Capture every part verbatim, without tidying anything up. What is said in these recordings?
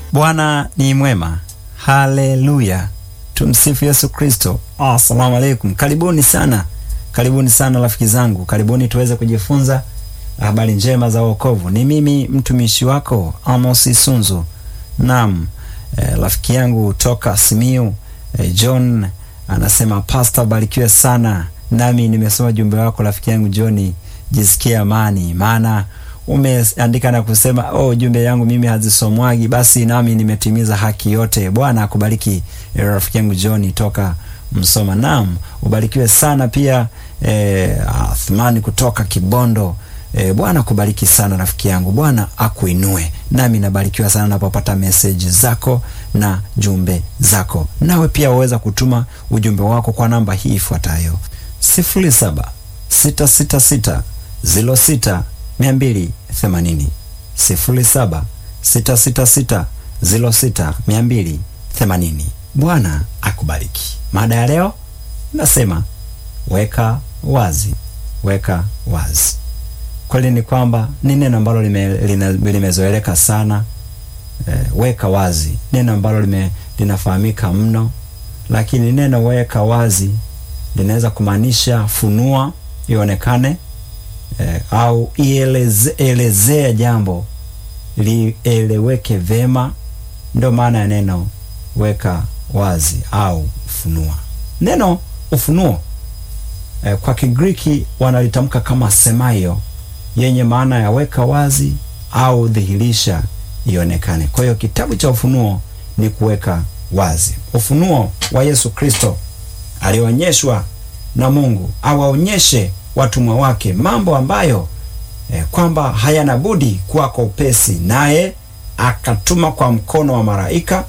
Bwana ni mwema. Haleluya. Tumsifu Yesu Kristo. Assalamu alaikum. Karibuni sana. Karibuni sana rafiki zangu. Karibuni tuweze kujifunza habari njema za wokovu. Ni mimi mtumishi wako Amos Isunzu. Naam, eh, rafiki yangu toka Simiyu, eh, John anasema pastor barikiwe sana. Nami nimesoma jumbe wako rafiki yangu John, jisikie amani. Maana umeandika na kusema oh, jumbe yangu mimi hazisomwagi, basi nami nimetimiza haki yote. Bwana akubariki eh, rafiki yangu John toka Msoma. Naam, ubarikiwe sana pia eh, Athmani kutoka Kibondo. E, Bwana kubariki sana rafiki yangu. Bwana akuinue. Nami nabarikiwa sana napopata message zako na jumbe zako. Nawe pia waweza kutuma ujumbe wako kwa namba hii ifuatayo: sifuri saba sita sita sita ziro sita mia mbili themanini, sifuri saba sita sita sita ziro sita mia mbili themanini. Bwana akubariki. Mada ya leo nasema weka wazi. Weka wazi. Kweli ni kwamba ni neno ambalo limezoeleka sana. E, weka wazi, neno ambalo lime linafahamika mno, lakini neno weka wazi linaweza kumaanisha funua, ionekane, e, au ieleze, elezea jambo lieleweke vema. Ndio maana ya neno weka wazi au ufunua. Neno ufunuo e, kwa Kigiriki wanalitamka kama semaio, yenye maana ya weka wazi au dhihirisha, ionekane. Kwa hiyo kitabu cha Ufunuo ni kuweka wazi. Ufunuo wa Yesu Kristo alionyeshwa na Mungu awaonyeshe watumwa wake mambo ambayo eh, kwamba hayana budi kuwa kwa upesi, naye akatuma kwa mkono wa malaika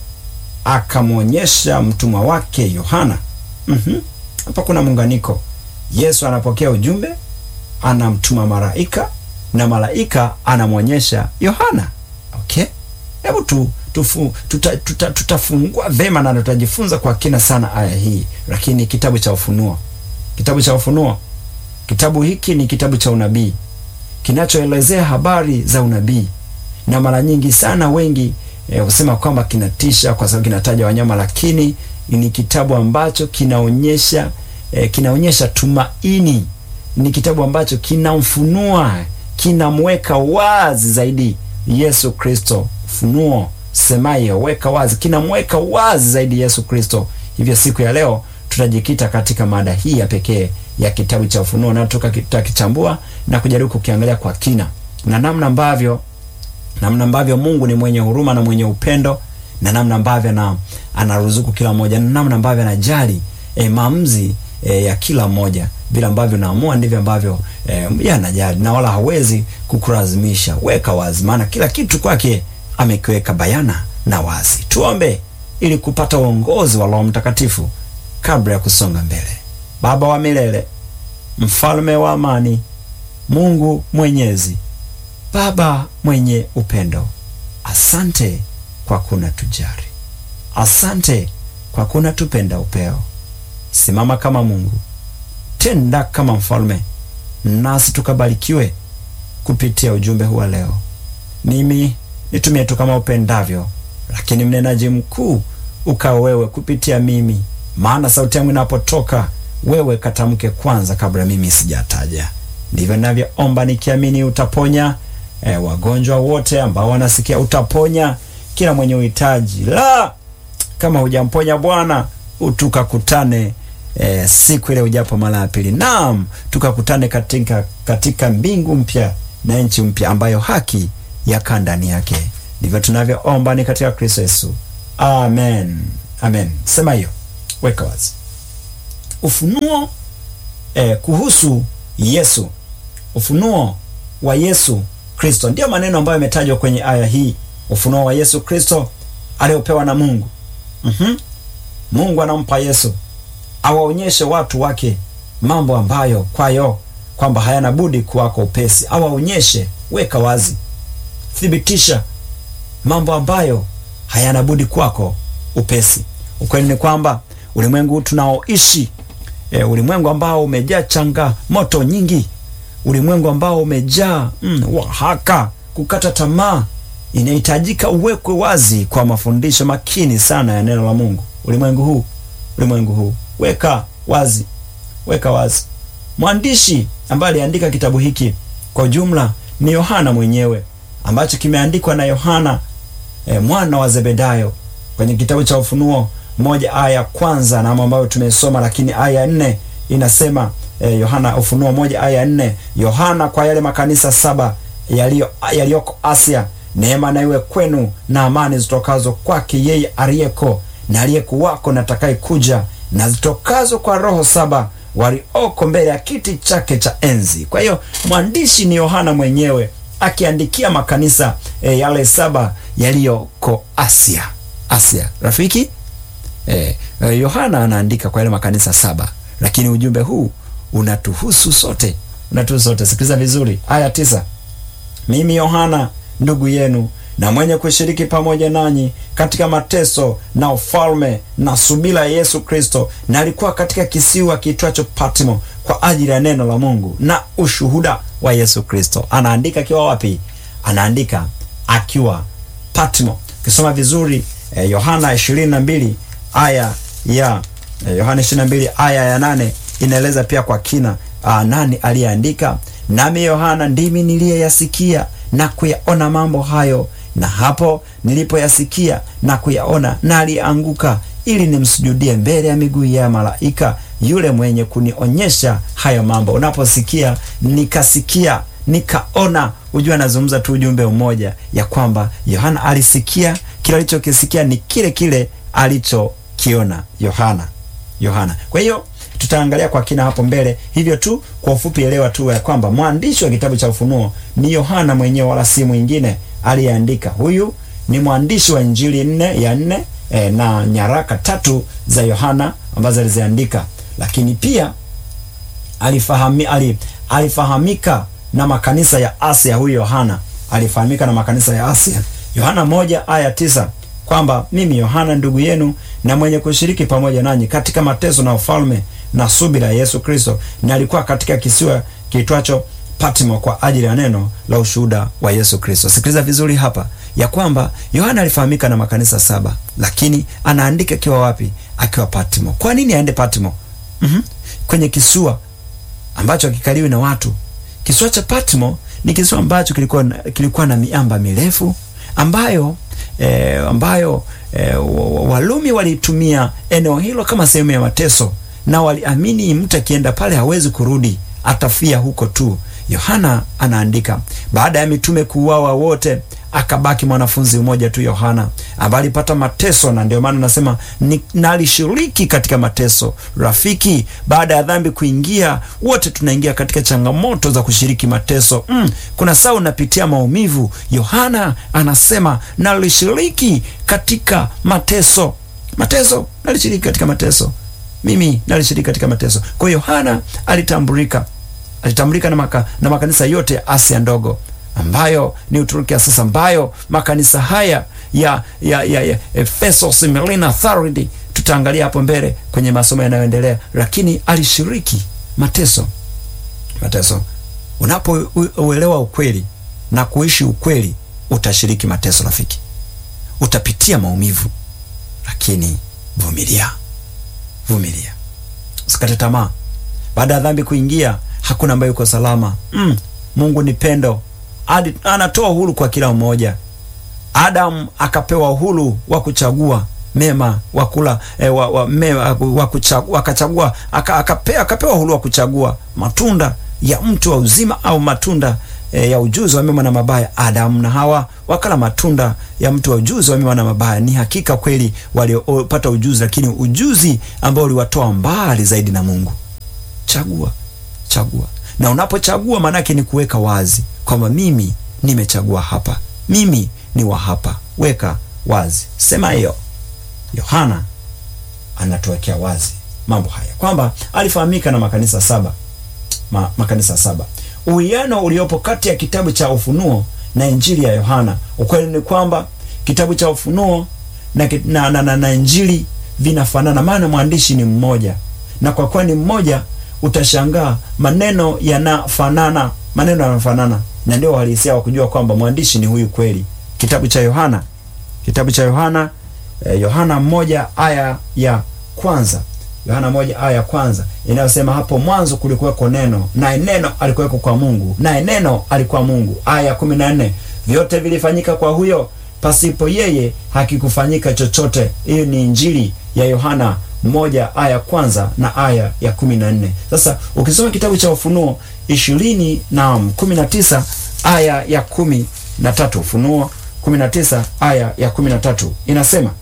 akamwonyesha mtumwa wake Yohana. Mhm. Hapa kuna muunganiko. Yesu anapokea ujumbe, anamtuma malaika na malaika anamwonyesha Yohana. Okay? Hebu tu tufu, tuta, tuta, tutafungua vema na tutajifunza kwa kina sana aya hii. Lakini kitabu cha Ufunuo, kitabu cha Ufunuo, kitabu hiki ni kitabu cha unabii kinachoelezea habari za unabii, na mara nyingi sana wengi eh, husema kwamba kinatisha kwa sababu kinataja wanyama, lakini ni kitabu ambacho kinaonyesha eh, kinaonyesha tumaini. Ni kitabu ambacho kinamfunua, kinamweka wazi zaidi Yesu Kristo. Ufunuo semayo weka wazi, kinamweka wazi zaidi Yesu Kristo. Hivyo siku ya leo tutajikita katika mada hii ya pekee ya kitabu cha Ufunuo, na tutakichambua na kujaribu kukiangalia kwa kina, na namna ambavyo namna ambavyo Mungu ni mwenye huruma na mwenye upendo, na namna ambavyo na anaruzuku kila mmoja, na namna ambavyo anajali e, maamuzi e, ya kila mmoja. Bila ambavyo naamua ndivyo ambavyo eh, yanajali, na wala hawezi kukulazimisha. Weka wazi, maana kila kitu kwake amekiweka bayana na wazi. Tuombe ili kupata uongozi wa Roho Mtakatifu kabla ya kusonga mbele. Baba wa milele, mfalme wa amani, Mungu mwenyezi, Baba mwenye upendo, asante kwa kuna tujari. Asante kwa kuna tupenda upeo. Simama kama Mungu, tenda kama mfalme, nasi tukabarikiwe kupitia ujumbe huu leo. Mimi nitumie tu kama upendavyo, lakini mnenaji mkuu ukawa wewe kupitia mimi, maana sauti yangu inapotoka wewe katamke kwanza kabla mimi sijataja. Ndivyo ninavyoomba nikiamini utaponya e, wagonjwa wote ambao wanasikia. Utaponya kila mwenye uhitaji. La, kama hujamponya Bwana, utukakutane E, siku ile ujapo mara ya pili. Naam, tukakutane katika katika mbingu mpya na nchi mpya ambayo haki yakaa ndani yake. Ndivyo tunavyoomba ni katika Kristo Yesu. Amen. Amen. Sema hiyo. Weka wazi. Ufunuo e, kuhusu Yesu. Ufunuo wa Yesu Kristo ndio maneno ambayo yametajwa kwenye aya hii. Ufunuo wa Yesu Kristo aliopewa na Mungu. Mhm. Mungu anampa Yesu awaonyeshe watu wake mambo ambayo kwayo kwamba hayana budi kuwako upesi. Awaonyeshe, weka wazi, thibitisha mambo ambayo hayana budi kwako upesi. Ukweli ni kwamba ulimwengu tunaoishi, e, ulimwengu ambao umejaa changamoto nyingi, ulimwengu ambao umejaa mm, wahaka, kukata tamaa, inahitajika uwekwe wazi kwa mafundisho makini sana ya neno la Mungu. Ulimwengu huu, ulimwengu huu, weka wazi, weka wazi. Mwandishi ambaye aliandika kitabu hiki kwa jumla ni Yohana mwenyewe, ambacho kimeandikwa na Yohana e, mwana wa Zebedayo kwenye kitabu cha Ufunuo moja aya ya kwanza na ambayo tumesoma, lakini aya nne inasema e, Yohana Ufunuo moja aya nne, Yohana kwa yale makanisa saba yaliyo yaliyoko Asia, neema na iwe kwenu na amani zitokazo kwake yeye aliyeko na aliyekuwako na atakaye kuja, na zitokazo kwa roho saba walioko mbele ya kiti chake cha enzi. Kwa hiyo mwandishi ni Yohana mwenyewe akiandikia makanisa e, yale saba yaliyoko Asia. Asia, rafiki, eh, Yohana anaandika kwa yale makanisa saba, lakini ujumbe huu unatuhusu sote, unatuhusu sote. Sikiliza vizuri, aya tisa. Mimi Yohana ndugu yenu na mwenye kushiriki pamoja nanyi katika mateso na ufalme na subira ya Yesu Kristo, na alikuwa katika kisiwa kiitwacho Patmo kwa ajili ya neno la Mungu na ushuhuda wa Yesu Kristo. Anaandika akiwa wapi? Anaandika akiwa Patmo. Ukisoma vizuri eh, Yohana ishirini na mbili aya ya eh, Yohana ishirini na mbili aya ya nane inaeleza pia kwa kina ah, nani aliyeandika. Nami Yohana ndimi niliyeyasikia na kuyaona mambo hayo, na hapo nilipoyasikia na kuyaona nalianguka ili nimsujudie mbele ya miguu ya malaika yule mwenye kunionyesha hayo mambo. Unaposikia nikasikia nikaona, ujue anazungumza tu ujumbe mmoja, ya kwamba Yohana alisikia, kile alichokisikia ni kile kile alichokiona Yohana. Yohana. Kwa hiyo tutaangalia kwa kina hapo mbele. Hivyo tu kwa ufupi, elewa tu ya kwamba mwandishi wa kitabu cha Ufunuo ni Yohana mwenyewe, wala si mwingine aliyeandika. Huyu ni mwandishi wa Injili nne ya nne e, na nyaraka tatu za Yohana ambazo aliziandika, lakini pia alifahami, ali, alifahamika na makanisa ya Asia. Huyu Yohana alifahamika na makanisa ya Asia. Yohana moja aya tisa kwamba mimi Yohana ndugu yenu na mwenye kushiriki pamoja nanyi katika mateso na ufalme na subira ya Yesu Kristo, na alikuwa katika kisiwa kiitwacho Patmo kwa ajili ya neno la ushuhuda wa Yesu Kristo. Sikiliza vizuri hapa ya kwamba Yohana alifahamika na makanisa saba, lakini anaandika akiwa wapi? Akiwa Patmo. Kwa nini aende Patmo? Mhm. Kwenye kisiwa ambacho kikaliwi na watu. Kisiwa cha Patmo ni kisiwa ambacho kilikuwa kilikuwa na miamba mirefu ambayo E, ambayo e, Walumi walitumia eneo hilo kama sehemu ya mateso, na waliamini mtu akienda pale hawezi kurudi, atafia huko tu. Yohana anaandika baada ya mitume kuuawa wote, akabaki mwanafunzi mmoja tu, Yohana, ambaye alipata mateso, na ndio maana nasema na alishiriki katika mateso. Rafiki, baada ya dhambi kuingia, wote tunaingia katika changamoto za kushiriki mateso. Mm, kuna saa unapitia maumivu. Yohana anasema na alishiriki katika mateso. Mateso, nalishiriki katika mateso. Mimi nalishiriki katika mateso. Kwa Yohana alitambulika. Alitambulika na, maka, na makanisa yote ya Asia ndogo ambayo ni Uturuki ya sasa, ambayo makanisa haya ya ya ya, ya Ephesus, Smyrna, Thyatira tutaangalia hapo mbele kwenye masomo yanayoendelea, lakini alishiriki mateso. Mateso. Unapouelewa ukweli na kuishi ukweli, utashiriki mateso rafiki. Utapitia maumivu, lakini vumilia. Vumilia. Usikate tamaa. Baada ya dhambi kuingia, hakuna ambaye yuko salama. Mm, Mungu ni pendo. Adi, anatoa uhuru kwa kila mmoja. Adam akapewa uhuru wa kuchagua mema, wa kula eh, wa, wa, mema, wa kuchagua, akachagua aka, akapewa akapewa uhuru wa kuchagua matunda ya mti wa uzima au matunda eh, ya ujuzi wa mema na mabaya. Adam na Hawa wakala matunda ya mti wa ujuzi wa mema na mabaya. Ni hakika kweli waliopata ujuzi, lakini ujuzi ambao uliwatoa mbali zaidi na Mungu. Chagua, chagua. Na unapochagua manake ni kuweka wazi kwamba mimi nimechagua hapa, mimi ni wa hapa. Weka wazi, sema hiyo. Yohana anatuwekea wazi mambo haya kwamba alifahamika na makanisa saba. Ma, makanisa saba. Uwiano uliopo kati ya kitabu cha Ufunuo na Injili ya Yohana. Ukweli ni kwamba kitabu cha Ufunuo na, na, na, na, na Injili vinafanana, maana mwandishi ni mmoja, na kwa kuwa ni mmoja utashangaa maneno yanafanana, maneno yanafanana, na ndio walisia wa kujua kwamba mwandishi ni huyu kweli. kitabu cha Yohana, kitabu cha Yohana eh, Yohana moja aya ya kwanza. Yohana moja aya ya kwanza inayosema hapo mwanzo kulikuweko neno, naye neno alikuweko kwa Mungu, naye neno alikuwa Mungu. Aya ya kumi na nne, vyote vilifanyika kwa huyo, pasipo yeye hakikufanyika chochote. Hiyo ni Injili ya Yohana moja aya ya kwanza na aya ya kumi na nne. Sasa ukisoma kitabu cha Ufunuo ishirini na kumi na tisa aya ya kumi na tatu, Ufunuo kumi na tisa aya ya kumi na tatu inasema,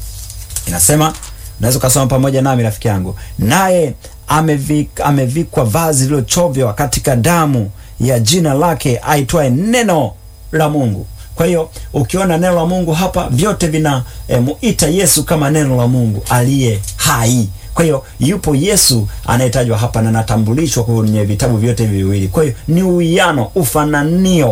inasema unaweza kusoma pamoja nami rafiki yangu, naye amevik, amevikwa vazi lililochovywa katika damu ya jina lake aitwaye neno la Mungu. Kwa hiyo ukiona neno la Mungu hapa, vyote vina e, muita Yesu kama neno la Mungu aliye hai. Kwa hiyo yupo Yesu anayetajwa hapa na anatambulishwa kwenye vitabu vyote viwili. Kwa hiyo ni uwiano, ufananio,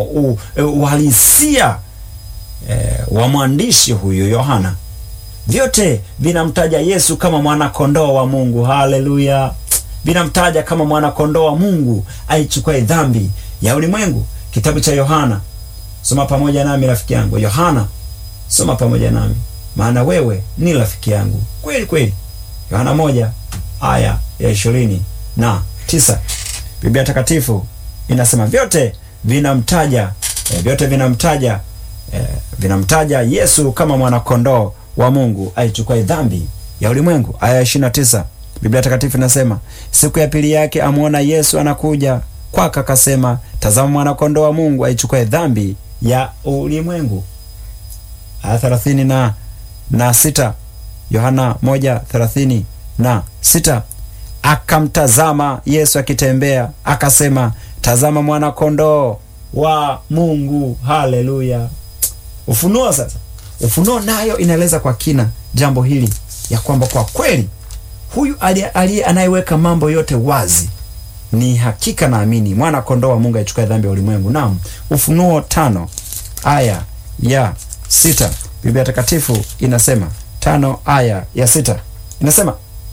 uhalisia e, wa mwandishi huyu Yohana. Vyote vinamtaja Yesu kama mwana kondoo wa Mungu. Haleluya! Vinamtaja kama mwana kondoo wa Mungu aichukue dhambi ya ulimwengu. Kitabu cha Yohana, soma pamoja nami rafiki yangu. Yohana, soma pamoja nami, maana wewe ni rafiki yangu kweli kweli. Yohana moja aya ya ishirini na tisa. Biblia Takatifu inasema vyote vinamtaja eh, vyote vinamtaja eh, vinamtaja Yesu kama mwana kondoo wa Mungu aichukue dhambi ya ulimwengu. Aya ishirini na tisa. Biblia Takatifu inasema siku ya pili yake amuona Yesu anakuja kwake, akasema tazama mwana kondoo wa Mungu aichukue dhambi ya ulimwengu. Aya thelathini na na sita. Yohana moja thelathini na sita. Akamtazama Yesu akitembea, akasema tazama mwana kondoo wa Mungu. Haleluya! Ufunuo sasa, Ufunuo nayo inaeleza kwa kina jambo hili, ya kwamba kwa kweli huyu aliye anayeweka mambo yote wazi ni hakika naamini mwana kondoo wa Mungu aichukue dhambi ya ulimwengu. Naam, Ufunuo tano aya ya sita. Biblia Takatifu inasema tano aya ya sita inasema,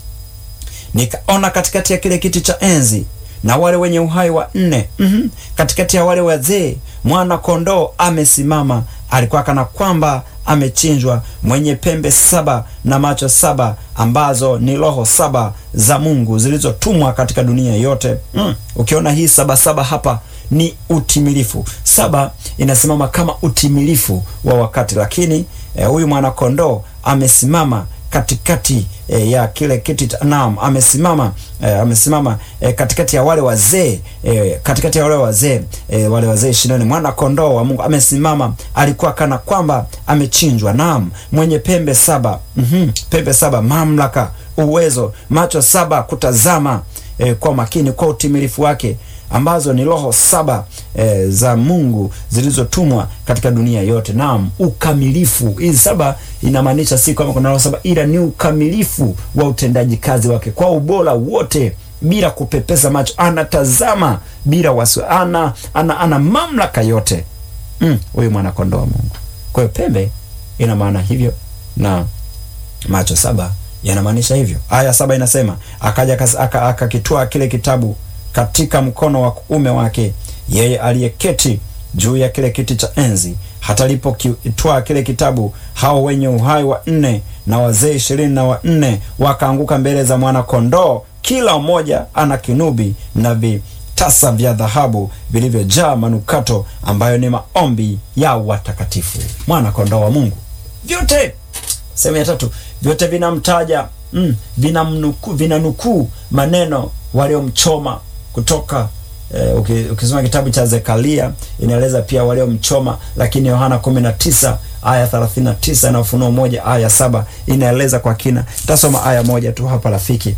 nikaona katikati ya kile kiti cha enzi na wale wenye uhai wa nne, mm -hmm, katikati ya wale wazee mwana kondoo amesimama, alikuwa kana kwamba amechinjwa, mwenye pembe saba na macho saba, ambazo ni roho saba za Mungu zilizotumwa katika dunia yote. Mm. Ukiona hii saba saba hapa ni utimilifu. Saba inasimama kama utimilifu wa wakati, lakini huyu eh, mwana kondoo amesimama katikati eh, ya kile kiti. Naam, amesimama eh, amesimama eh, katikati ya wale wazee eh, katikati ya wale wazee eh, wale wazee ishirini. Mwana kondoo wa Mungu amesimama, alikuwa kana kwamba amechinjwa. Naam, mwenye pembe saba, mhm, pembe saba, mamlaka, uwezo, macho saba kutazama eh, kwa makini kwa utimilifu wake, ambazo ni roho saba e, za Mungu zilizotumwa katika dunia yote. Naam, ukamilifu. Hizi saba inamaanisha si kama kuna roho saba, ila ni ukamilifu wa utendaji kazi wake kwa ubora wote, bila kupepesa macho, anatazama bila wasi, ana, ana, ana mamlaka yote. Mm, huyu mwana kondoo wa Mungu. Kwa hiyo pembe ina maana hivyo na macho saba yanamaanisha hivyo. Aya saba inasema akaja akakitoa aka kile kitabu katika mkono wa kuume wake yeye aliyeketi juu ya kile kiti cha enzi. Hata alipokitwaa kile kitabu, hao wenye uhai wa nne na wazee ishirini na wanne wakaanguka mbele za mwana kondoo, kila mmoja ana kinubi na vitasa vya dhahabu vilivyojaa manukato, ambayo ni maombi ya watakatifu. Mwana kondoo wa Mungu, vyote, sehemu ya tatu, vyote vinamtaja, mm, vinamnuku, vinanukuu maneno waliomchoma kutoka eh, ukisoma kitabu cha Zekaria inaeleza pia waliomchoma, lakini Yohana kumi na tisa aya thelathini na tisa na Ufunuo moja aya saba inaeleza kwa kina. Tutasoma aya moja tu hapa rafiki.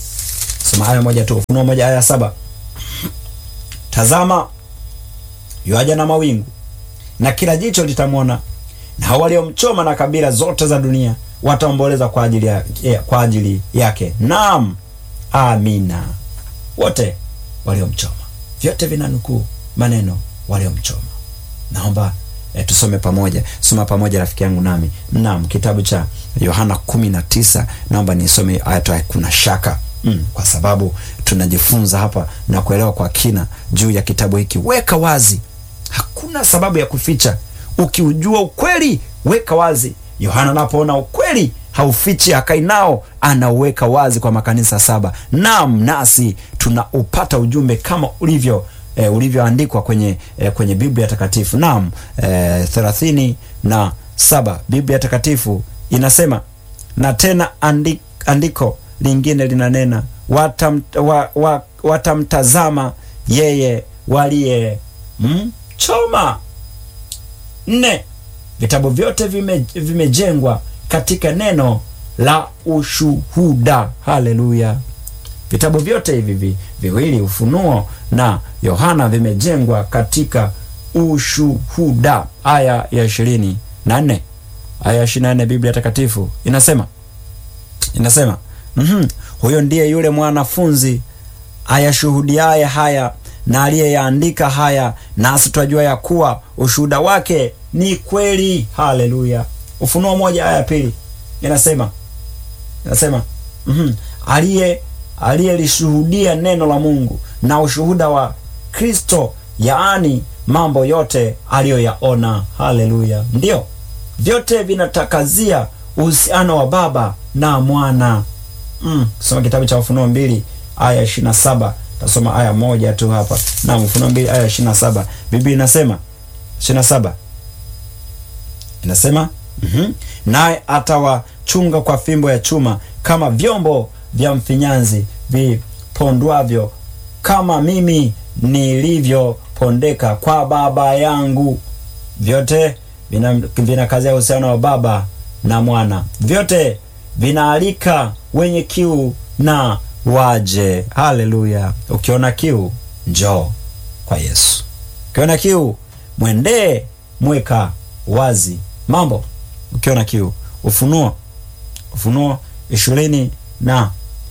Soma aya moja tu, Ufunuo moja aya saba. Tazama yuaja na mawingu, na kila jicho litamwona, na hao waliomchoma na kabila zote za dunia wataomboleza kwa ajili ya, kwa ajili yake. Naam, amina. Wote waliomchoma. Vyote vinanukuu maneno waliomchoma. Naomba e, tusome pamoja. Soma pamoja rafiki yangu nami. Naam, kitabu cha Yohana kumi na tisa. Naomba nisome aya, kuna shaka mm, kwa sababu tunajifunza hapa na kuelewa kwa kina juu ya kitabu hiki. Weka wazi, hakuna sababu ya kuficha. Ukiujua ukweli, weka wazi. Yohana anapoona ukweli haufichi, hakai nao, anauweka wazi kwa makanisa saba. Naam, nasi tunaupata ujumbe kama ulivyo e, ulivyoandikwa kwenye e, kwenye Biblia takatifu. Naam, e, thelathini na saba Biblia takatifu inasema, na tena andi, andiko lingine linanena, watam, wa, wa, watamtazama yeye waliye mchoma. Nne, vitabu vyote vime, vimejengwa katika neno la ushuhuda. Haleluya! Vitabu vyote hivi viwili, Ufunuo na Yohana, vimejengwa katika ushuhuda. Aya ya ishirini na nne aya ya ishirini na nne Biblia takatifu inasema inasema mm-hmm, huyo ndiye yule mwanafunzi ayashuhudiaye haya na aliyeyaandika haya, nasi twajua ya kuwa ushuhuda wake ni kweli. Haleluya! Ufunuo moja aya pili inasema inasema mm-hmm, aliye aliyelishuhudia neno la Mungu na ushuhuda wa Kristo, yaani mambo yote aliyoyaona. Haleluya! Ndio, vyote vinatakazia uhusiano wa Baba na Mwana. Mm, soma kitabu cha Ufunuo mbili aya ishirini na saba. Tasoma aya moja tu hapa. Na Ufunuo mbili aya ishirini na saba. Biblia inasema ishirini na saba. Inasema, mhm, naye atawachunga kwa fimbo ya chuma kama vyombo vya mfinyanzi vipondwavyo, kama mimi nilivyopondeka kwa Baba yangu. Vyote vina, vina kazi ya uhusiano wa Baba na Mwana. Vyote vinaalika wenye kiu na waje. Haleluya! Ukiona kiu, njoo kwa Yesu. Ukiona kiu, mwendee, mweka wazi mambo. Ukiona kiu. Ufunuo Ufunuo ishirini na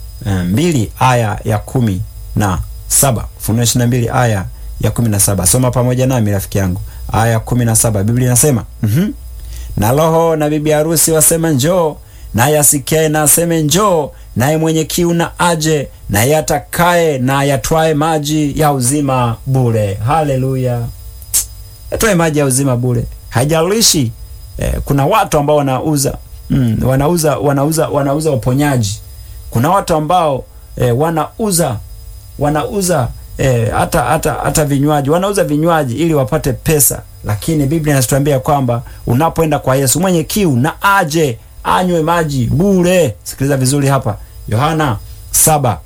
mbili aya ya kumi na saba. Ufunuo ishirini na mbili aya ya kumi na saba. Soma pamoja nami rafiki yangu. Aya ya kumi na saba Biblia inasema, mhm, na Roho na bibi harusi wasema njoo, naye asikiaye na aseme njoo, naye mwenye kiu na aje, naye atakaye na yatwae maji ya uzima bure. Haleluya! Yatwae maji ya uzima bure. Haijalishi eh, kuna watu ambao wanauza mm, wanauza wanauza wanauza uponyaji. Kuna watu ambao eh, wanauza wanauza eh, hata hata hata vinywaji, wanauza vinywaji ili wapate pesa. Lakini Biblia inatuambia kwamba unapoenda kwa Yesu, mwenye kiu na aje, anywe maji bure. Sikiliza vizuri hapa. Yohana saba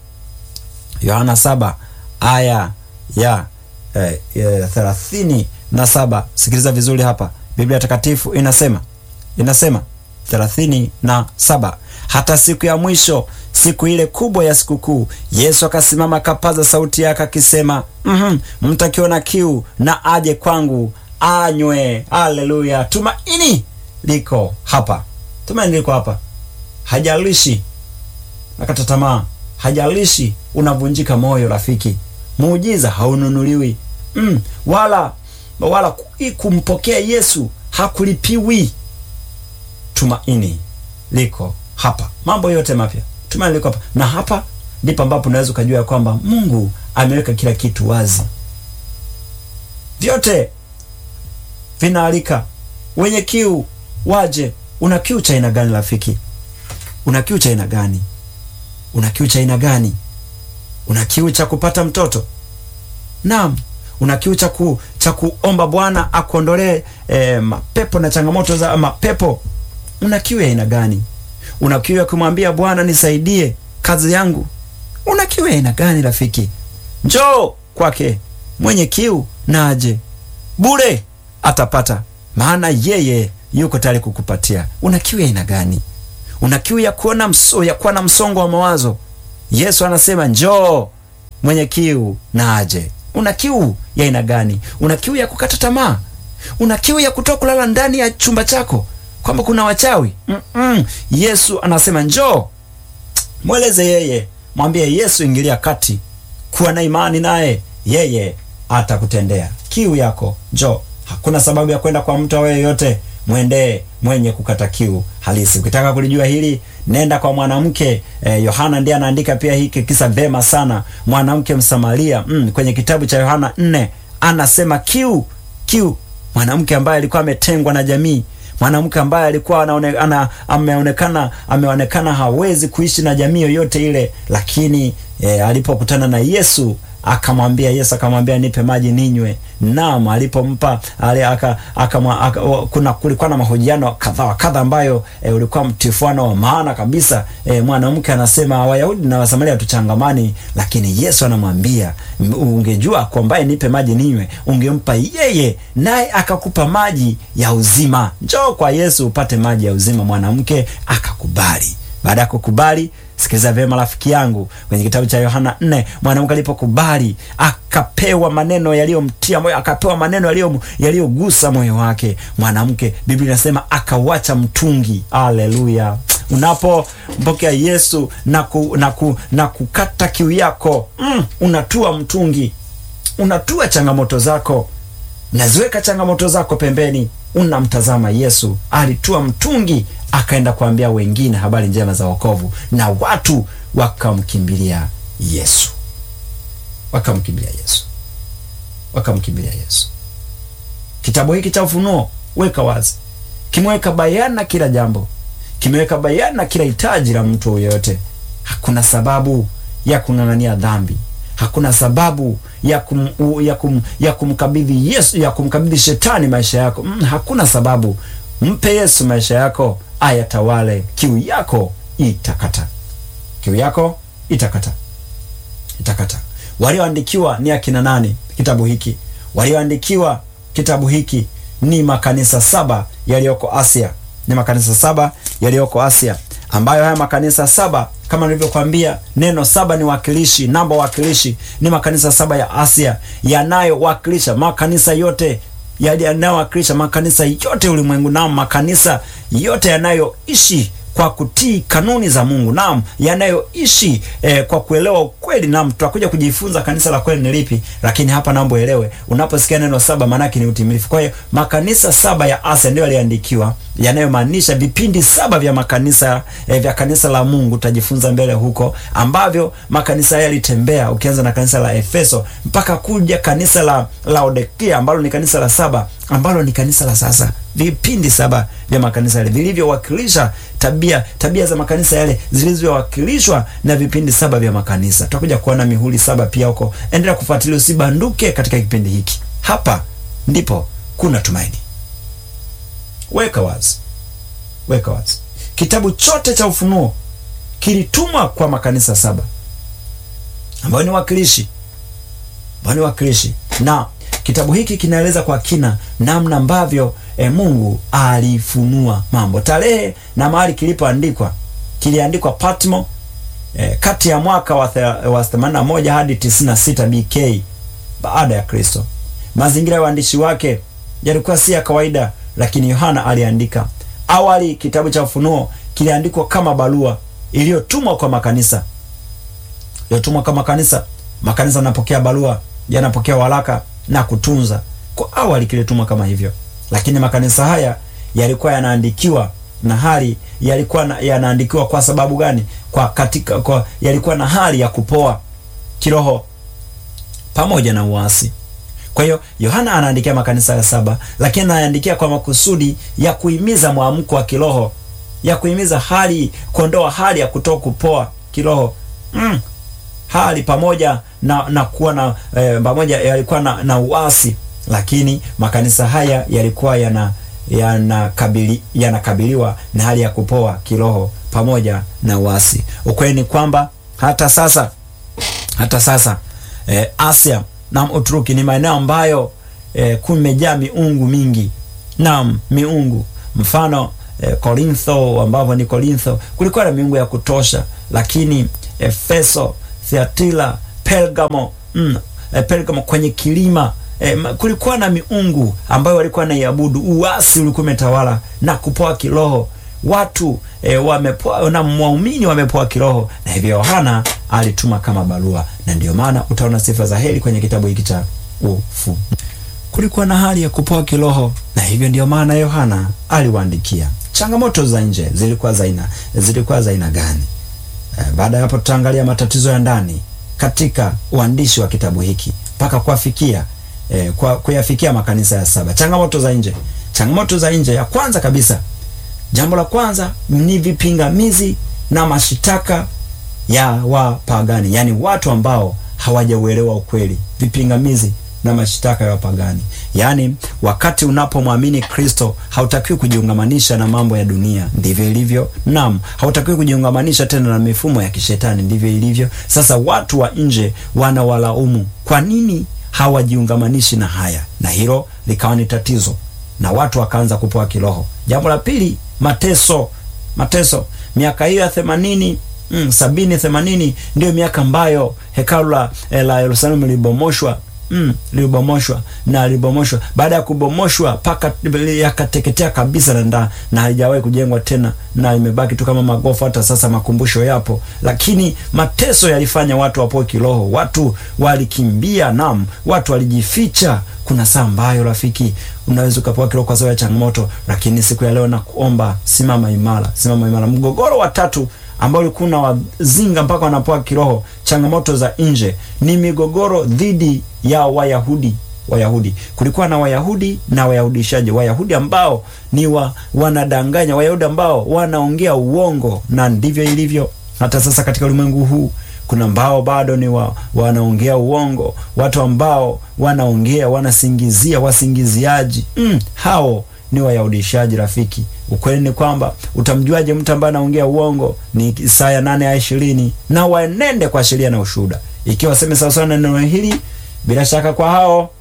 Yohana saba aya ya eh, eh, thelathini na saba. Sikiliza vizuri hapa. Biblia takatifu inasema inasema thelathini na saba, hata siku ya mwisho, siku ile kubwa ya sikukuu, Yesu akasimama akapaza sauti yake akisema, mhm, mtu akiona kiu na aje kwangu anywe. Haleluya! Tumaini liko hapa. Tumaini liko hapa. Hajalishi nakata tamaa, hajalishi unavunjika moyo rafiki. Muujiza haununuliwi. Mm, wala wala kumpokea Yesu hakulipiwi. Tumaini liko hapa. Mambo yote mapya, tumaini liko hapa. Na hapa ndipo ambapo unaweza kujua kwamba Mungu ameweka kila kitu wazi. Vyote vinaalika wenye kiu waje. Una kiu cha aina gani rafiki? Una kiu cha aina gani? Una kiu cha aina gani? Una kiu cha kupata mtoto? Naam. Una kiu cha ku, cha kuomba Bwana akuondolee eh, mapepo na changamoto za mapepo? Una kiu ya aina gani? Una kiu ya kumwambia Bwana nisaidie kazi yangu? Una kiu ya aina gani rafiki? Njoo kwake, mwenye kiu na aje. Bure atapata, maana yeye yuko tayari kukupatia. Una kiu ya aina gani? Una kiu ya kuona mso, ya kuwa na msongo wa mawazo? Yesu anasema njoo, mwenye kiu na aje. Una kiu ya aina gani? Una kiu ya kukata tamaa? Una kiu ya kutoka kulala ndani ya chumba chako kwamba kuna wachawi? Mm -mm. Yesu anasema njoo. Mweleze yeye, mwambie Yesu ingilia kati, kuwa na imani naye, yeye atakutendea. Kiu yako, njoo. Hakuna sababu ya kwenda kwa mtu awe yote, mwendee mwenye kukata kiu halisi. Ukitaka kulijua hili, nenda kwa mwanamke eh, Yohana ndiye anaandika pia hiki kisa vema sana. Mwanamke Msamaria mm, kwenye kitabu cha Yohana nne anasema kiu kiu mwanamke ambaye alikuwa ametengwa na jamii, mwanamke ambaye alikuwa anaonekana ameonekana ameonekana hawezi kuishi na jamii yoyote ile, lakini e, alipokutana na Yesu akamwambia Yesu akamwambia nipe maji ninywe. Naam, alipompa ali, aka, aka, aka, kuna kulikuwa na mahojiano kadha kadha ambayo e, ulikuwa mtifuano wa maana kabisa. E, mwanamke anasema Wayahudi na Wasamaria tuchangamani, lakini Yesu anamwambia ungejua kwamba nipe maji ninywe ungempa yeye, naye akakupa maji ya uzima. Njoo kwa Yesu upate maji ya uzima. Mwanamke akakubali. Baada ya kukubali, sikiliza vyema rafiki yangu, kwenye kitabu cha Yohana nne, mwanamke alipokubali akapewa maneno yaliyomtia moyo, akapewa maneno yaliyo yaliyogusa moyo wake. Mwanamke, Biblia inasema akawacha mtungi. Haleluya! Unapompokea Yesu na ku, na, ku, na kukata kiu yako, mm, unatua mtungi, unatua changamoto zako, naziweka changamoto zako pembeni, unamtazama Yesu. Alitua mtungi akaenda kuambia wengine habari njema za wokovu, na watu wakamkimbilia Yesu, wakamkimbilia Yesu, wakamkimbilia Yesu. Kitabu hiki cha Ufunuo weka wazi, kimeweka bayana kila jambo, kimeweka bayana kila hitaji la mtu yoyote. Hakuna sababu ya kung'ang'ania dhambi, hakuna sababu ya kum, ya kum, ya kumkabidhi Yesu, ya kumkabidhi shetani maisha yako. Mm, hakuna sababu. Mpe Yesu maisha yako, ayatawale. Kiu yako itakata, kiu yako itakata, itakata. Walioandikiwa ni akina nani kitabu hiki? Walioandikiwa kitabu hiki ni makanisa saba yaliyoko Asia, ni makanisa saba yaliyoko Asia, ambayo haya makanisa saba kama nilivyokuambia, neno saba ni wakilishi, namba wakilishi. Ni makanisa saba ya Asia yanayowakilisha makanisa yote, yanayowakilisha makanisa yote ulimwengu, na makanisa yote yanayoishi kwa kutii kanuni za Mungu, naam, yanayoishi eh, kwa kuelewa ukweli. Naam, tutakuja kujifunza kanisa la kweli ni lipi, lakini hapa naomba uelewe, unaposikia neno saba maana yake ni utimilifu. Kwa hiyo makanisa saba ya Asia ndio yaliandikiwa, yanayomaanisha vipindi saba vya makanisa eh, vya kanisa la Mungu. Tutajifunza mbele huko ambavyo makanisa haya yalitembea, ukianza na kanisa la Efeso mpaka kuja kanisa la Laodikia ambalo ni kanisa la saba, ambalo ni kanisa la sasa. Vipindi saba vya makanisa yale vilivyowakilisha tabia tabia za makanisa yale zilizowakilishwa na vipindi saba vya makanisa. Tutakuja kuona mihuri saba pia huko. Endelea kufuatilia, usibanduke katika kipindi hiki. Hapa ndipo kuna tumaini. Weka wazi, weka wazi. Kitabu chote cha Ufunuo kilitumwa kwa makanisa saba ambayo ni wakilishi, ambayo ni wakilishi, na kitabu hiki kinaeleza kwa kina namna ambavyo e, Mungu alifunua mambo. Tarehe na mahali kilipoandikwa, kiliandikwa Patmo e, kati ya mwaka wa themanini na moja hadi tisini na sita B K baada ya Kristo. Mazingira ya uandishi wake yalikuwa si ya kawaida, lakini Yohana aliandika. Awali kitabu cha Ufunuo kiliandikwa kama barua iliyotumwa kwa makanisa, iliyotumwa kwa makanisa. Makanisa yanapokea barua, yanapokea waraka na kutunza. Kwa awali kilitumwa kama hivyo, lakini makanisa haya yalikuwa yanaandikiwa na hali yalikuwa na, yanaandikiwa kwa sababu gani? Kwa katika kwa yalikuwa na hali ya kupoa kiroho pamoja na uasi. Kwa hiyo Yohana anaandikia makanisa ya saba, lakini anaandikia kwa makusudi ya kuhimiza mwamko wa kiroho, ya kuhimiza hali, kuondoa hali ya kutoka kupoa kiroho. Mm. Hali pamoja na na kuwa na eh, pamoja yalikuwa na, na uasi, lakini makanisa haya yalikuwa yana yanakabili yanakabiliwa na hali ya kupoa kiroho pamoja na uasi. Ukweli ni kwamba hata sasa hata sasa eh, Asia na Uturuki ni maeneo ambayo eh, kumejaa miungu mingi. Naam, miungu. Mfano eh, Korintho, ambapo ni Korintho kulikuwa na miungu ya kutosha, lakini Efeso, Thiatira, Pergamo, mm, eh, Pergamo kwenye kilima eh, kulikuwa na miungu ambayo walikuwa naiabudu. Uasi ulikuwa umetawala na kupoa kiroho. Watu eh, wamepoa na waumini wamepoa kiroho, na hivyo Yohana alituma kama barua, na ndio maana utaona sifa za heri kwenye kitabu hiki cha Ufunuo. Kulikuwa na hali ya kupoa kiroho, na hivyo ndio maana Yohana aliwaandikia. Changamoto za nje zilikuwa za aina zilikuwa za aina gani? Eh, baada ya hapo tutaangalia matatizo ya ndani katika uandishi wa kitabu hiki mpaka kuafikia eh, kwa kuyafikia makanisa ya saba. Changamoto za nje. Changamoto za nje, ya kwanza kabisa, jambo la kwanza ni vipingamizi na mashitaka ya wapagani, yani watu ambao hawajauelewa ukweli. Vipingamizi na mashitaka ya wapagani, yani wakati unapomwamini Kristo hautakiwi kujiungamanisha na mambo ya dunia, ndivyo ilivyo. Naam, hautakiwi kujiungamanisha tena na mifumo ya kishetani, ndivyo ilivyo. Sasa watu wa nje wanawalaumu, kwa nini hawajiungamanishi na haya? Na hilo likawa ni tatizo, na watu wakaanza kupoa kiroho. Jambo la pili, mateso. Mateso miaka hiyo ya themanini, mm, sabini, themanini ndio miaka ambayo hekalu la, la Yerusalemu lilibomoshwa. Mm, libomoshwa na libomoshwa. Baada ya kubomoshwa paka yakateketea kabisa na na haijawahi kujengwa tena, na imebaki tu kama magofu. Hata sasa makumbusho yapo, lakini mateso yalifanya watu wapoe kiroho. Watu walikimbia, naam, watu walijificha. Kuna saa ambayo rafiki unaweza ukapoa kiroho kwa sababu ya changamoto, lakini siku ya leo na kuomba, simama imara, simama imara. Mgogoro wa tatu ambao ulikuwa na wazinga mpaka wanapoa kiroho, changamoto za nje, ni migogoro dhidi ya Wayahudi. Wayahudi, kulikuwa na Wayahudi na Wayahudishaji. Wayahudi ambao ni wa, wanadanganya, Wayahudi ambao wanaongea uongo, na ndivyo ilivyo hata sasa katika ulimwengu huu. Kuna ambao bado ni wa, wanaongea uongo, watu ambao wanaongea, wanasingizia, wasingiziaji. Mm, hao ni Wayahudishaji rafiki. Ukweli ni kwamba utamjuaje mtu ambaye anaongea uongo? Ni Isaya nane ya ishirini, na waenende kwa sheria na ushuhuda. Ikiwa sema sawa sawa na neno hili, bila shaka kwa hao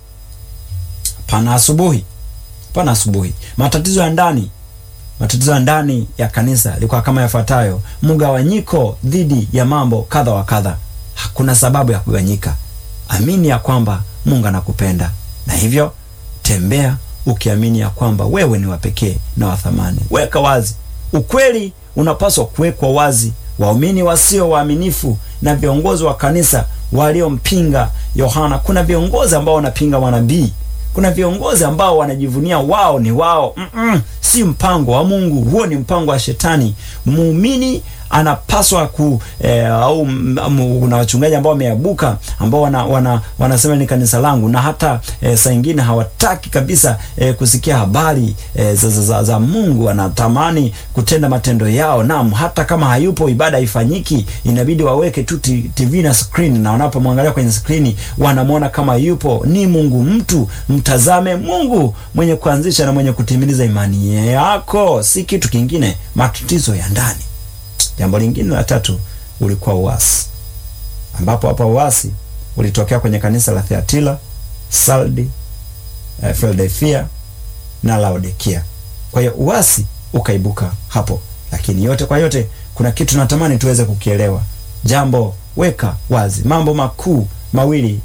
pana asubuhi, pana asubuhi. Matatizo ya ndani, matatizo ya ndani ya kanisa ilikuwa kama yafuatayo: mgawanyiko dhidi ya mambo kadha wa kadha. Hakuna sababu ya kugawanyika. Amini ya kwamba Mungu anakupenda, na hivyo tembea ukiamini ya kwamba wewe ni wa pekee na wa thamani. Weka wazi ukweli, unapaswa kuwekwa wazi. Waumini wasio waaminifu na viongozi wa kanisa waliompinga Yohana. Kuna viongozi ambao wanapinga manabii. Kuna viongozi ambao wanajivunia wao ni wao. Mm -mm, si mpango wa Mungu, huo ni mpango wa shetani. Muumini anapaswa ku eh, au kuna wachungaji ambao wameabuka, ambao wana, wana wanasema ni kanisa langu, na hata eh, saa nyingine hawataki kabisa eh, kusikia habari eh, za, za, za Mungu. Wanatamani kutenda matendo yao. Naam, hata kama hayupo, ibada haifanyiki, inabidi waweke tu T V na screen, na wanapomwangalia kwenye screen wanamwona kama yupo. Ni Mungu mtu. Mtazame Mungu mwenye kuanzisha na mwenye kutimiliza imani yako, si kitu kingine. Matatizo ya ndani. Jambo lingine la tatu ulikuwa uasi, ambapo hapa uasi ulitokea kwenye kanisa la Thyatira, Sardi, eh, Philadelphia na Laodikia. Kwa hiyo uasi ukaibuka hapo, lakini yote kwa yote kuna kitu natamani tuweze kukielewa. Jambo, weka wazi mambo makuu mawili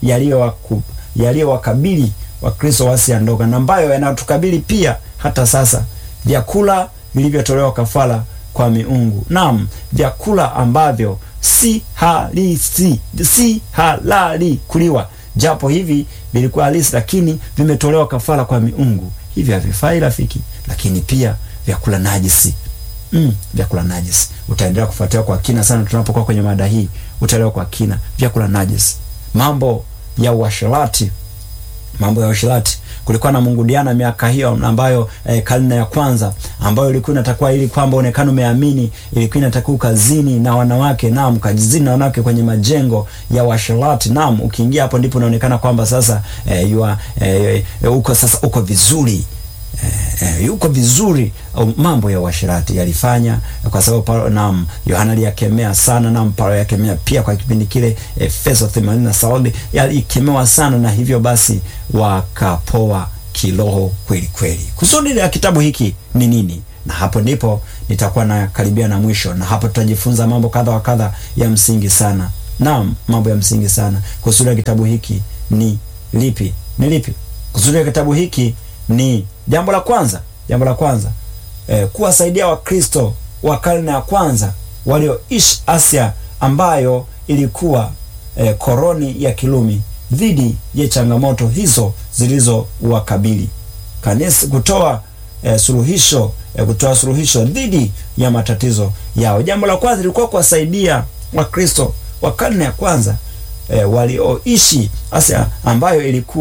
yaliyowakabili Wakristo wasiondoka, na ambayo yanatukabili pia hata sasa: vyakula vilivyotolewa kafara kwa miungu. Naam, vyakula ambavyo si halisi, si halali kuliwa. Japo hivi vilikuwa halisi, lakini vimetolewa kafara kwa miungu. Hivi havifai rafiki. Lakini pia vyakula najisi. Mm, vyakula najisi. Utaendelea kufuatia kwa kina sana tunapokuwa kwenye mada hii. Utaelewa kwa kina vyakula najisi. Mambo ya uasherati. Mambo ya uasherati. Kulikuwa na Mungu Diana miaka hiyo ambayo eh, karne ya kwanza, ambayo ilikuwa inatakuwa ili kwamba onekana umeamini, ilikuwa inatakuwa kazini na wanawake. Naam, kazini na wanawake kwenye majengo ya washerati. Naam, ukiingia hapo ndipo unaonekana kwamba sasa eh, yua, eh, uko sasa uko vizuri. Eh, yuko vizuri. Mambo ya uasherati yalifanya kwa sababu naam, Yohana aliyakemea sana, na Paulo yakemea pia kwa kipindi kile. Efeso themanini na Saudi yalikemewa sana, na hivyo basi wakapoa kiroho kweli kweli. Kusudi la kitabu hiki ni nini? Na hapo ndipo nitakuwa na karibia na mwisho, na hapo tutajifunza mambo kadha wa kadha ya msingi sana. Naam, mambo ya msingi sana. Kusudi la kitabu hiki ni lipi? Ni lipi? Kusudi la kitabu hiki ni jambo la kwanza, jambo la kwanza eh, kuwasaidia Wakristo wa karne ya kwanza walioishi Asia, ambayo ilikuwa eh, koloni ya Kirumi, dhidi ya changamoto hizo zilizowakabili kanisa, kutoa eh, suluhisho eh, kutoa suluhisho dhidi ya matatizo yao. Jambo la kwanza lilikuwa kuwasaidia Wakristo wa karne ya kwanza eh, walioishi Asia, ambayo ilikuwa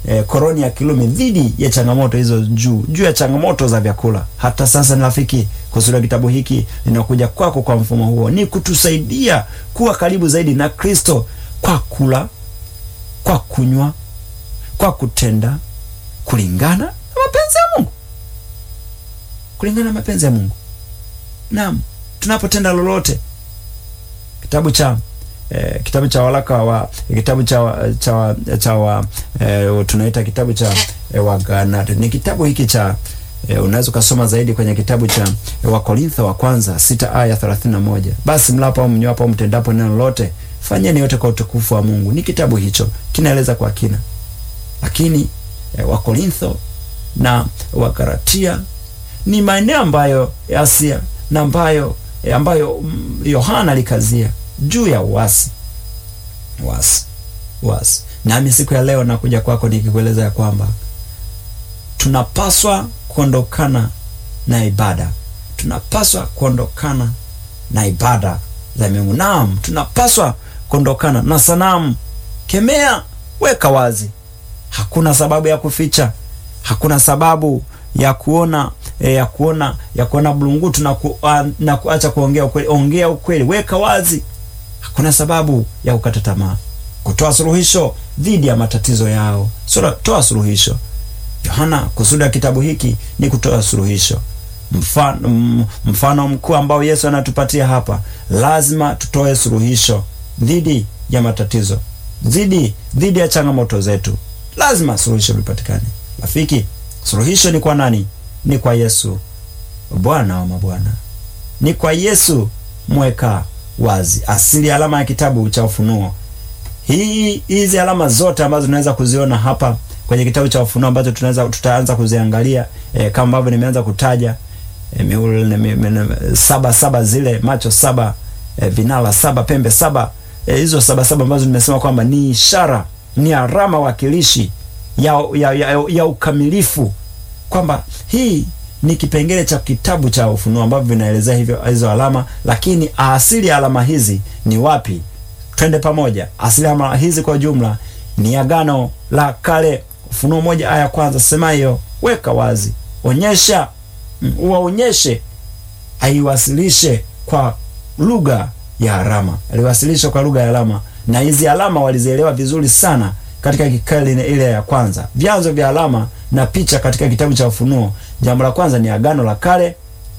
eh, koroni ya Kirumi dhidi ya changamoto hizo, juu juu ya changamoto za vyakula. Hata sasa ni rafiki, kusudi kitabu hiki linakuja kwako kwa mfumo huo, ni kutusaidia kuwa karibu zaidi na Kristo kwa kula, kwa kunywa, kwa kutenda kulingana na mapenzi ya Mungu, kulingana na mapenzi ya Mungu. Naam, tunapotenda lolote. Kitabu cha eh, kitabu cha waraka wa kitabu cha cha cha wa, eh, tunaita kitabu cha eh, Wagalatia. Ni kitabu hiki cha eh, unaweza kusoma zaidi kwenye kitabu cha eh, Wakorintho wa kwanza sita aya thelathini na moja. Basi mlapo au mnywapo au mtendapo neno lolote, fanyeni yote kwa utukufu wa Mungu. Ni kitabu hicho kinaeleza kwa kina. Lakini eh, Wakorintho na Wagalatia ni maeneo ambayo ya Asia na ambayo eh, ambayo mm, Yohana alikazia juu ya uasi. Uasi. Uasi. Nami siku ya leo nakuja kwako nikikueleza ya kwamba tunapaswa kuondokana na ibada. Tunapaswa kuondokana na ibada za miungu. Naam, tunapaswa kuondokana na sanamu. Kemea, weka wazi. Hakuna sababu ya kuficha. Hakuna sababu ya kuona eh, ya kuona ya kuona bulungutu na ku, uh, na kuacha kuongea ukweli. Ongea ukweli, weka wazi. Hakuna sababu ya kukata tamaa. Kutoa suluhisho dhidi ya matatizo yao. Sura toa suluhisho. Yohana, kusudi ya kitabu hiki ni kutoa suluhisho. Mfano, mfano mkuu ambao Yesu anatupatia hapa, lazima tutoe suluhisho dhidi ya matatizo, dhidi dhidi ya changamoto zetu. Lazima suluhisho lipatikane. Rafiki, suluhisho ni kwa nani? Ni kwa Yesu, Bwana wa mabwana. Ni kwa Yesu mweka wazi. Asili alama ya kitabu cha Ufunuo. Hii hizi alama zote ambazo tunaweza kuziona hapa kwenye kitabu cha Ufunuo ambazo tunaweza tutaanza kuziangalia e, kama ambavyo nimeanza kutaja e, miule mi, mi, mi, saba saba zile macho saba e, vinala saba pembe saba e, hizo saba saba ambazo nimesema kwamba ni ishara, ni alama wakilishi ya ya, ya, ya ukamilifu, kwamba hii ni kipengele cha kitabu cha Ufunuo ambavyo vinaelezea hivyo hizo alama. Lakini asili ya alama hizi ni wapi? Twende pamoja. Asili ya alama hizi kwa jumla ni Agano la Kale. Ufunuo moja aya kwanza sema hiyo, weka wazi, onyesha, uwaonyeshe, aiwasilishe kwa lugha ya alama. Aliwasilisha kwa lugha ya alama, na hizi alama walizielewa vizuri sana katika kikali ile ya kwanza. Vyanzo vya alama na picha katika kitabu cha Ufunuo, jambo la kwanza ni Agano la Kale.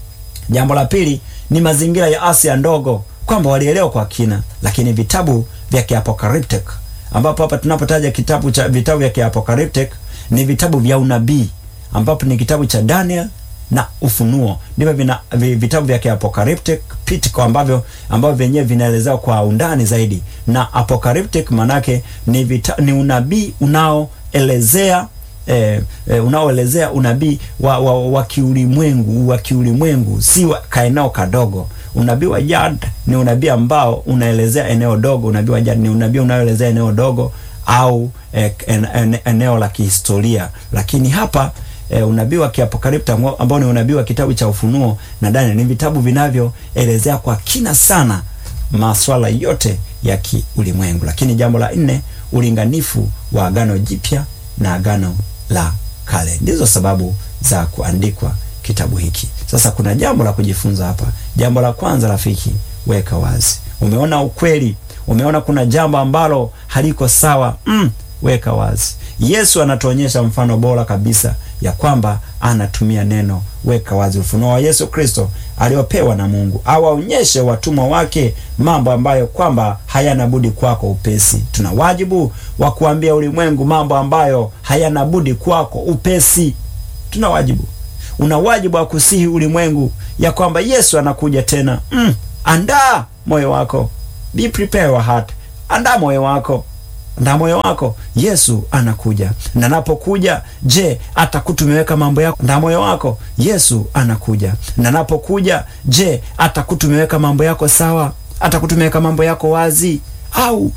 Jambo la pili ni mazingira ya Asia ndogo, kwamba walielewa kwa kina. Lakini vitabu vya kiapocalyptic, ambapo hapa tunapotaja kitabu cha vitabu vya kiapocalyptic ni vitabu vya unabii, ambapo ni kitabu cha Daniel na Ufunuo. Ndivyo vina vitabu vya kiapocalyptic pitiko ambavyo ambavyo vyenyewe vinaelezea kwa undani zaidi. Na apocalyptic manake ni vita, ni unabii unaoelezea eh, eh, unaoelezea unabii wa, wa, wa kiulimwengu, wa kiulimwengu, si wa kaeneo kadogo. Unabii wa Jad ni unabii ambao unaelezea eneo dogo. Unabii wa Jad ni unabii unaoelezea eneo dogo au eh, en, en, eneo la kihistoria. Lakini hapa eh, unabii wa kiapokalipta ambao ni unabii wa kitabu cha Ufunuo na Daniel ni vitabu vinavyoelezea kwa kina sana masuala yote ya kiulimwengu. Lakini jambo la nne, ulinganifu wa Agano Jipya na Agano la Kale. Ndizo sababu za kuandikwa kitabu hiki. Sasa kuna jambo la kujifunza hapa. Jambo la kwanza, rafiki, weka wazi. Umeona ukweli, umeona kuna jambo ambalo haliko sawa, mm, weka wazi. Yesu anatuonyesha mfano bora kabisa ya kwamba anatumia neno weka wazi. Ufunuo wa Yesu Kristo aliopewa na Mungu awaonyeshe watumwa wake mambo ambayo kwamba hayana budi kwako upesi. Tuna wajibu wa kuambia ulimwengu mambo ambayo hayana budi kwako upesi. Tuna wajibu. Una wajibu wa kusihi ulimwengu ya kwamba Yesu anakuja tena. Mm, andaa moyo wako. Be prepare your heart. Andaa moyo wako. Andaa moyo wako. Yesu anakuja. Na napokuja, je, atakutumeweka mambo yako? Andaa moyo wako. Yesu anakuja. Na napokuja, je, atakutumeweka mambo yako sawa? Atakutumeweka mambo yako wazi? Au